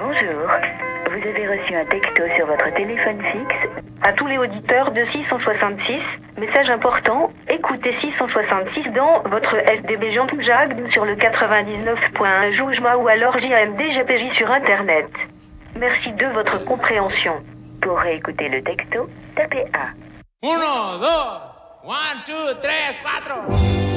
Bonjour. Vous avez reçu un texto sur votre téléphone fixe. À tous les auditeurs de 666, message important, écoutez 666 dans votre SDB Jean Jacques sur le 99.1 Joujma ou alors JMD sur Internet. Merci de votre compréhension. Pour réécouter le texto, tapez 1. 1, 2, 1, 2, 3, 4.